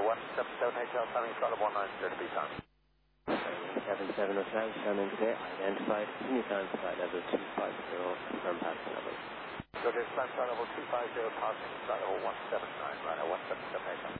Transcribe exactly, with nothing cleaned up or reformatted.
one seven seven Hotel, timing flight of one nine zero to be time. seven seven Hotel, Shannon clear, identified, continue climb flight level two five zero, confirm passing level. So this climb flight level two five zero, passing flight level one seven nine, right, one seven seven Hotel.